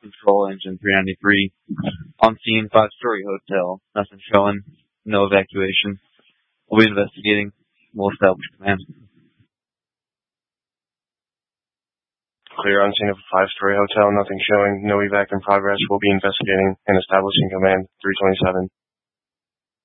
Control Engine 393. On scene, 5-story hotel. Nothing showing. No evacuation. We'll be investigating. We'll establish command. Clear on scene of a 5-story hotel. Nothing showing. No evac in progress. We'll be investigating and establishing command. 327.